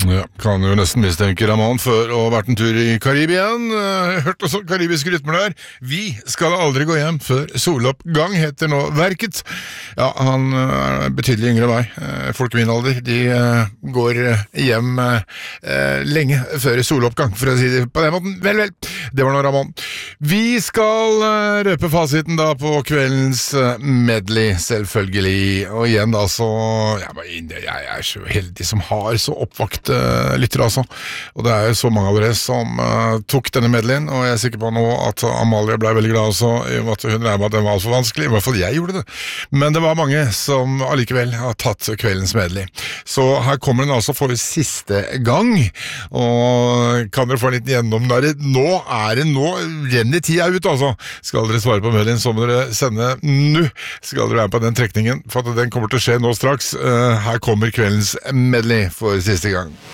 Ja, kan jo nesten mistenke Ramón for å ha vært en tur i Karibien. Hørt også karibiske rytmer der. Vi skal aldri gå hjem før soloppgang, heter nå verket. Ja, han er betydelig yngre enn meg. Folk i min alder, de går hjem lenge før soloppgang, for å si det på den måten. Vel, det var nå Ramón. Vi skal røpe fasiten da på kveldens medley, selvfølgelig. Og igjen da, så jeg er så heldig som har så oppvakt lyttere altså, og det er jo så mange av dere som tok denne medleyen, og jeg er sikker på nå at Amalie ble veldig glad også, i og med at hun regner med at den var alt for vanskelig, i hvert fall jeg gjorde det, men det var mange som allikevel har tatt kveldens medley. Så her kommer den altså for siste gang, og kan dere få en liten gjennom der? Nå renner tida ut altså. Skal dere svare på medleyen, så må dere sende nå, skal dere være på den trekningen, for at den kommer til å skje nå straks. Her kommer kveldens medley for siste gang.